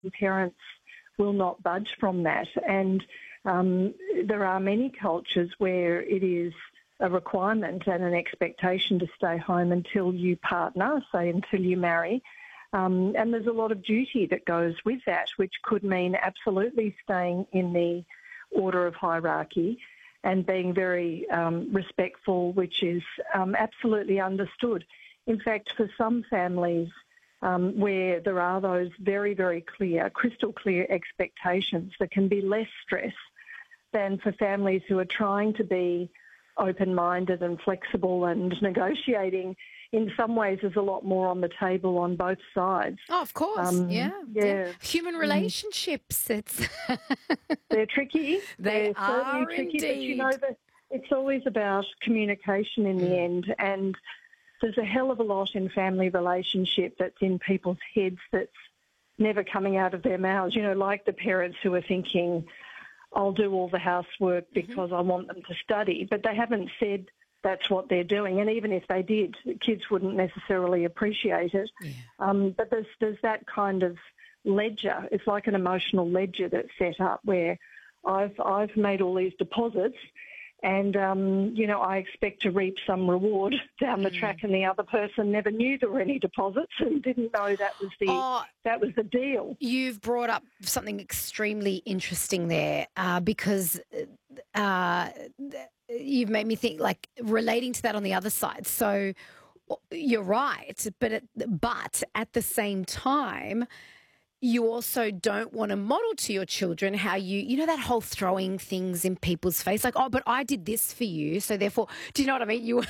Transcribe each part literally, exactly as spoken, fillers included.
parents will not budge from that. And um, there are many cultures where it is a requirement and an expectation to stay home until you partner, say until you marry. Um, and there's a lot of duty that goes with that, which could mean absolutely staying in the order of hierarchy and being very um, respectful, which is um, absolutely understood. In fact, for some families um, where there are those very, very clear, crystal clear expectations, there can be less stress than for families who are trying to be open-minded and flexible and negotiating. In some ways, there's a lot more on the table on both sides. Oh, of course, um, yeah, yeah. yeah. Human relationships, mm. it's... They're tricky. They They're are tricky, indeed. But you know, that it's always about communication in mm. the end, and there's a hell of a lot in family relationship that's in people's heads that's never coming out of their mouths. You know, like the parents who are thinking, I'll do all the housework because mm-hmm. I want them to study, but they haven't said that's what they're doing. And even if they did, kids wouldn't necessarily appreciate it. Yeah. Um, but there's, there's that kind of ledger. It's like an emotional ledger that's set up where I've, I've made all these deposits and, um, you know, I expect to reap some reward down the mm. track, and the other person never knew there were any deposits and didn't know that was the oh, that was the deal. You've brought up something extremely interesting there uh, because uh, you've made me think, like, relating to that on the other side. So you're right, but at, but at the same time, you also don't want to model to your children how you, you know, that whole throwing things in people's face, like, oh, but I did this for you, so therefore, do you know what I mean? You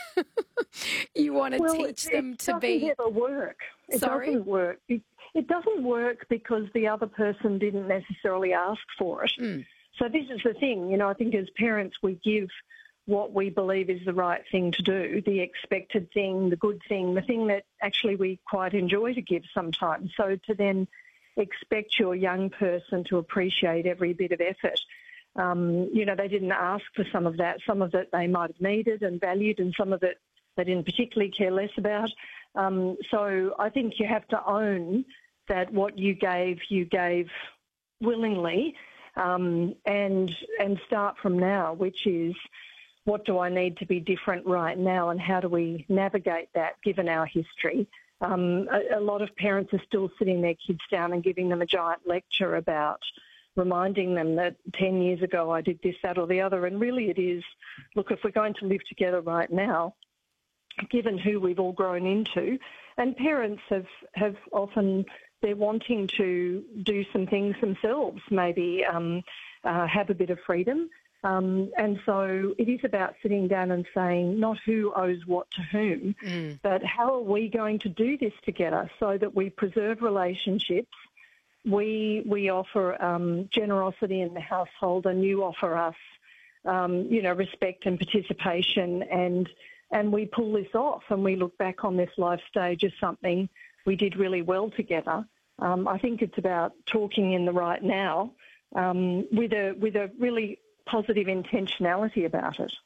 you want to well, teach it, them it to be... It doesn't ever work. It Sorry? doesn't work. It, it doesn't work because the other person didn't necessarily ask for it. Mm. So this is the thing, you know, I think as parents we give what we believe is the right thing to do, the expected thing, the good thing, the thing that actually we quite enjoy to give sometimes. So to then expect your young person to appreciate every bit of effort. Um, you know, they didn't ask for some of that. Some of it they might have needed and valued, and some of it they didn't particularly care less about. Um, so I think you have to own that what you gave, you gave willingly, um, and and start from now, which is, what do I need to be different right now, and how do we navigate that given our history? Um, a, a lot of parents are still sitting their kids down and giving them a giant lecture about reminding them that ten years ago I did this, that or the other. And really it is, look, if we're going to live together right now, given who we've all grown into, and parents have, have often, they're wanting to do some things themselves, maybe um, uh, have a bit of freedom. Um, and so it is about sitting down and saying not who owes what to whom, mm. but how are we going to do this together so that we preserve relationships, we we offer um, generosity in the household, and you offer us, um, you know, respect and participation, and and we pull this off, and we look back on this life stage as something we did really well together. Um, I think it's about talking in the right now um, with a with a really positive intentionality about it.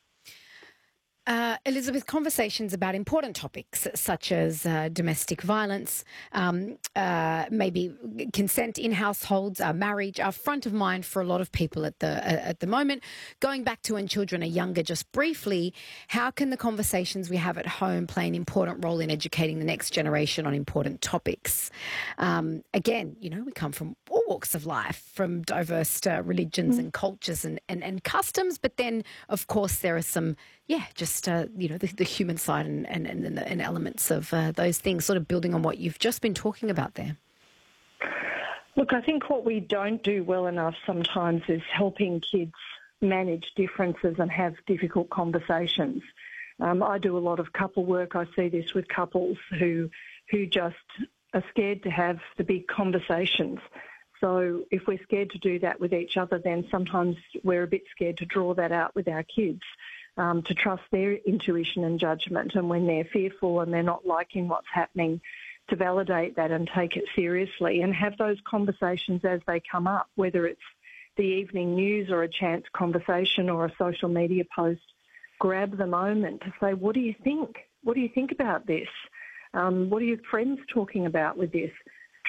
Uh, Elizabeth, conversations about important topics such as uh, domestic violence, um, uh, maybe consent in households, uh, marriage, are front of mind for a lot of people at the uh, at the moment. Going back to when children are younger, just briefly, how can the conversations we have at home play an important role in educating the next generation on important topics? Um, again, you know, we come from all walks of life, from diverse uh, religions mm. and cultures and, and, and customs, but then, of course, there are some, yeah, just Uh, you know, the, the human side and, and, and, and elements of uh, those things, sort of building on what you've just been talking about there. Look, I think what we don't do well enough sometimes is helping kids manage differences and have difficult conversations. Um, I do a lot of couple work. I see this with couples who who just are scared to have the big conversations. So if we're scared to do that with each other, then sometimes we're a bit scared to draw that out with our kids. Um, to trust their intuition and judgment, and when they're fearful and they're not liking what's happening, to validate that and take it seriously and have those conversations as they come up, whether it's the evening news or a chance conversation or a social media post. Grab the moment to say, what do you think? What do you think about this? Um, what are your friends talking about with this?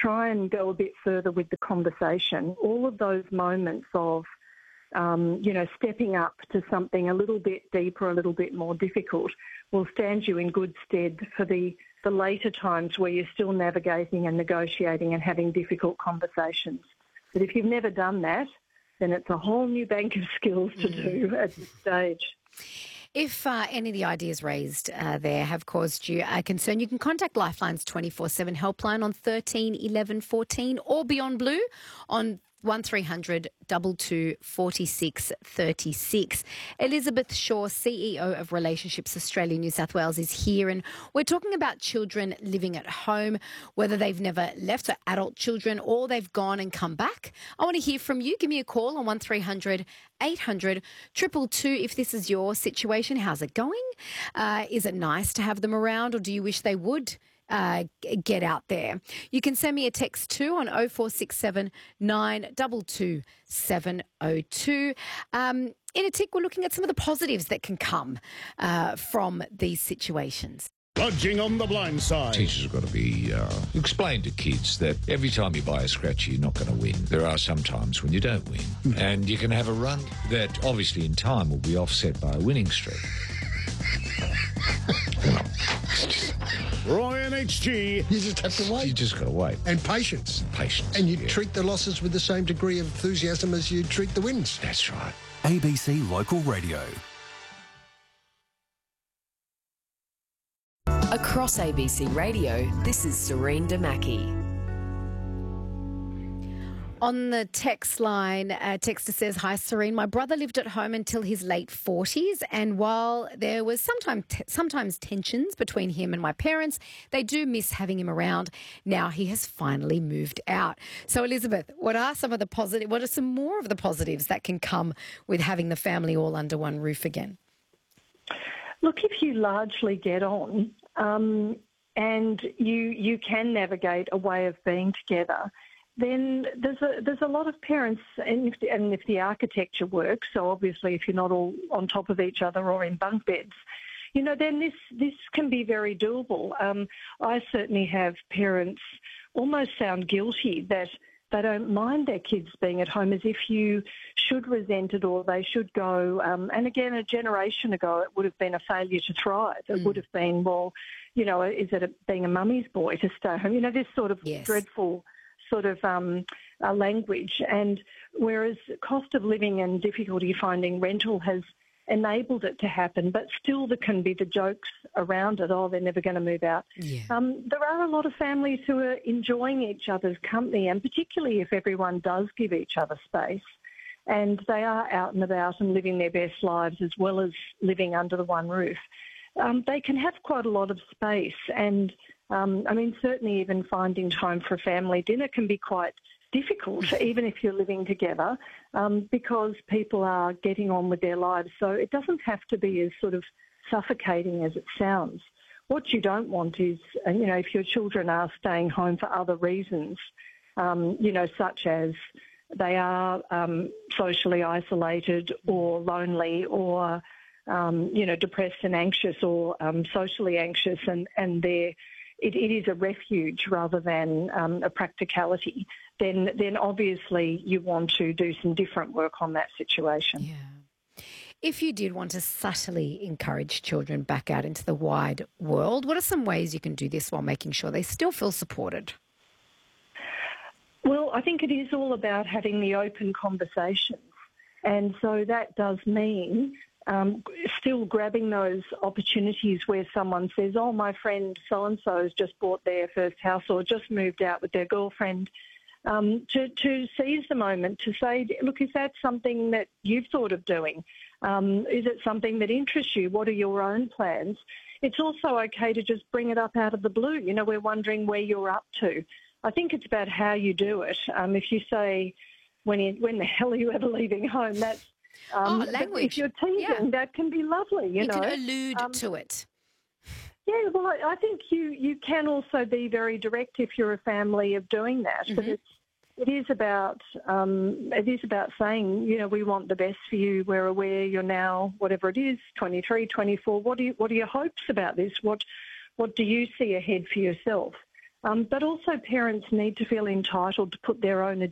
try and go a bit further with the conversation, all of those moments of, um, you know, stepping up to something a little bit deeper, a little bit more difficult, will stand you in good stead for the, the later times where you're still navigating and negotiating and having difficult conversations. But if you've never done that, then it's a whole new bank of skills to mm. do at this stage. If uh, any of the ideas raised uh, there have caused you a concern, you can contact Lifeline's twenty-four seven helpline on thirteen eleven fourteen or Beyond Blue on one three hundred two two four six three six. Elizabeth Shaw, C E O of Relationships Australia New South Wales, is here, and we're talking about children living at home, whether they've never left, so adult children, or they've gone and come back. I want to hear from you. Give me a call on one three hundred eight hundred two two two if this is your situation. How's it going? Uh, is it nice to have them around, or do you wish they would Uh, get out there? You can send me a text too on oh four six seven nine two two seven oh two. Um, in a tick, we're looking at some of the positives that can come uh, from these situations. Dodging on the blind side. Teachers have got to be uh, explain to kids that every time you buy a scratcher, you're not going to win. There are some times when you don't win, mm. and you can have a run that obviously in time will be offset by a winning streak. Roy and H G. You just have to wait. You just got to wait. And patience. Patience. And you yeah. treat the losses with the same degree of enthusiasm as you treat the wins. That's right. A B C Local Radio. Across A B C Radio, this is Serene Damaki. On the text line, a texter says, "Hi, Serene. My brother lived at home until his late forties, and while there was sometimes t- sometimes tensions between him and my parents, they do miss having him around. Now he has finally moved out." So, Elizabeth, what are some of the positive? What are some more of the positives that can come with having the family all under one roof again? Look, if you largely get on um, and you you can navigate a way of being together, then there's a there's a lot of parents, and if the, and if the architecture works, so obviously if you're not all on top of each other or in bunk beds, you know, then this this can be very doable. Um, I certainly have parents almost sound guilty that they don't mind their kids being at home, as if you should resent it or they should go. Um, and again, a generation ago, it would have been a failure to thrive. It mm. would have been, well, you know, is it a, being a mummy's boy to stay home? You know, this sort of yes. dreadful sort of um, uh, language. And whereas cost of living and difficulty finding rental has enabled it to happen, but still there can be the jokes around it, oh, they're never going to move out. Yeah. Um, there are a lot of families who are enjoying each other's company, and particularly if everyone does give each other space and they are out and about and living their best lives as well as living under the one roof, um, they can have quite a lot of space. And Um, I mean, certainly even finding time for a family dinner can be quite difficult, even if you're living together, um, because people are getting on with their lives. So it doesn't have to be as sort of suffocating as it sounds. What you don't want is, uh, you know, if your children are staying home for other reasons, um, you know, such as they are um, socially isolated or lonely or, um, you know, depressed and anxious or um, socially anxious, and, and they're It, it is a refuge rather than um, a practicality, then then obviously you want to do some different work on that situation. Yeah. If you did want to subtly encourage children back out into the wide world, what are some ways you can do this while making sure they still feel supported? Well, I think it is all about having the open conversations. And so that does mean Um, still grabbing those opportunities where someone says, oh, my friend so-and-so has just bought their first house or just moved out with their girlfriend, um, to, to seize the moment to say, look, is that something that you've thought of doing? Um, is it something that interests you? What are your own plans? It's also okay to just bring it up out of the blue. You know, we're wondering where you're up to. I think it's about how you do it. Um, if you say, when, you, when the hell are you ever leaving home, that's Um, oh, language. If you're teasing, yeah. that can be lovely, you, you know. You can allude um, to it. Yeah, well, I, I think you, you can also be very direct if you're a family of doing that. Mm-hmm. But it's, it is about um, it is about saying, you know, we want the best for you. We're aware you're now, whatever it is, twenty-three, twenty-four. What do you, what are your hopes about this? What what do you see ahead for yourself? Um, but also parents need to feel entitled to put their own agenda